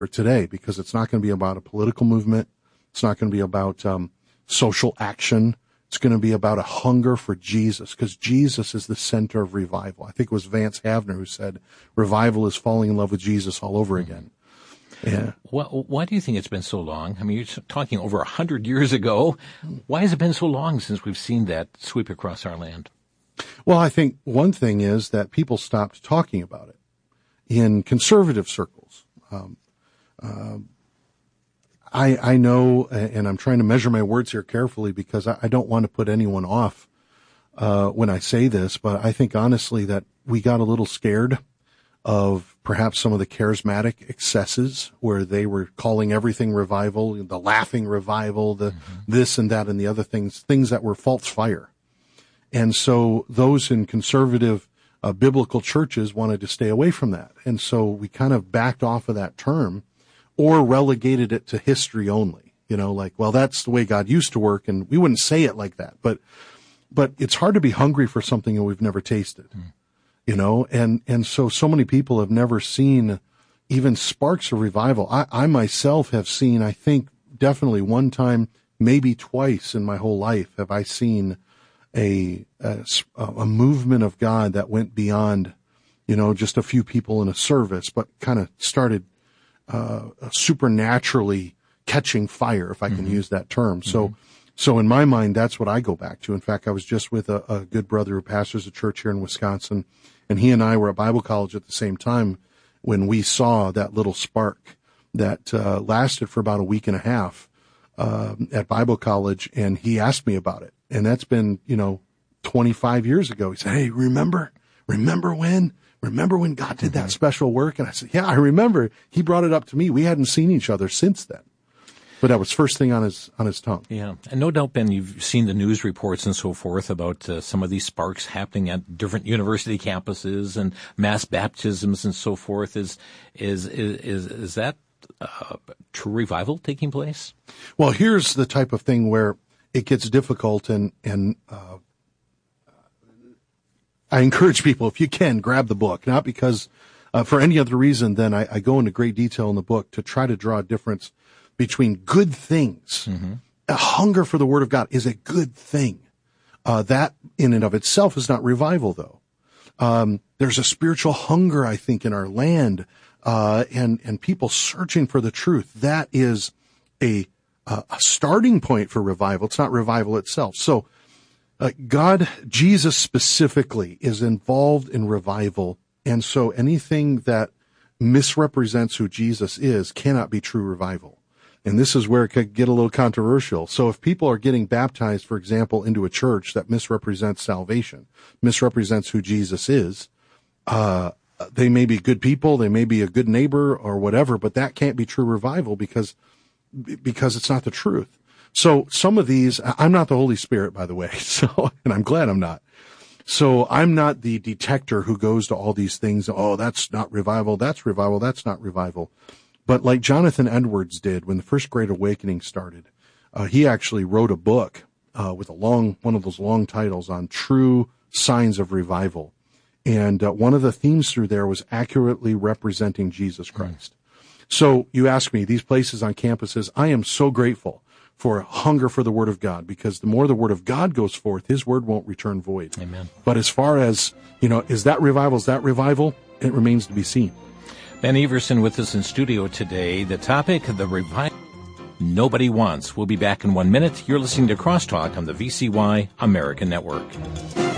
today, because it's not going to be about a political movement. It's not going to be about social action. It's going to be about a hunger for Jesus, because Jesus is the center of revival. I think it was Vance Havner who said, revival is falling in love with Jesus all over again. Yeah. Well, why do you think it's been so long? I mean, you're talking over 100 years ago. Why has it been so long since we've seen that sweep across our land? Well, I think one thing is that people stopped talking about it in conservative circles. I know, and I'm trying to measure my words here carefully because I don't want to put anyone off when I say this, but I think honestly that we got a little scared of perhaps some of the charismatic excesses where they were calling everything revival, the laughing revival, the this and that and the other things that were false fire. And so those in conservative biblical churches wanted to stay away from that. And so we kind of backed off of that term or relegated it to history only. You know, like, well, that's the way God used to work, and we wouldn't say it like that. But it's hard to be hungry for something that we've never tasted. You know, and so many people have never seen even sparks of revival. I myself have seen, I think definitely one time, maybe twice in my whole life have I seen a movement of God that went beyond, you know, just a few people in a service, but kind of started supernaturally catching fire, if I can use that term. So in my mind, that's what I go back to. In fact, I was just with a good brother who pastors a church here in Wisconsin, and he and I were at Bible college at the same time when we saw that little spark that lasted for about a week and a half at Bible college, and he asked me about it. And that's been, 25 years ago. He said, hey, remember when God did that special work? And I said, yeah, I remember. He brought it up to me. We hadn't seen each other since then. But that was first thing on his tongue. Yeah. And no doubt, Ben, you've seen the news reports and so forth about some of these sparks happening at different university campuses and mass baptisms and so forth. Is that true revival taking place? Well, here's the type of thing where it gets difficult, and I encourage people, if you can, grab the book, not because for any other reason than I go into great detail in the book to try to draw a difference between good things. A hunger for the Word of God is a good thing. That in and of itself is not revival, though. There's a spiritual hunger, I think, in our land, and people searching for the truth. That is a starting point for revival. It's not revival itself. So Jesus specifically is involved in revival, and so anything that misrepresents who Jesus is cannot be true revival. And this is where it could get a little controversial. So if people are getting baptized, for example, into a church that misrepresents salvation, misrepresents who Jesus is, they may be good people, they may be a good neighbor or whatever, but that can't be true revival because it's not the truth. So some of these, I'm not the Holy Spirit, by the way, and I'm glad I'm not. So I'm not the detector who goes to all these things. Oh, that's not revival. That's revival. That's not revival. But like Jonathan Edwards did when the First Great Awakening started, he actually wrote a book with one of those long titles on true signs of revival. And one of the themes through there was accurately representing Jesus Christ. So you ask me, these places on campuses, I am so grateful for a hunger for the Word of God, because the more the Word of God goes forth, His Word won't return void. Amen. But as far as, is that revival? Is that revival? It remains to be seen. Ben Everson with us in studio today. The topic, the revival nobody wants. We'll be back in 1 minute. You're listening to Crosstalk on the VCY American Network.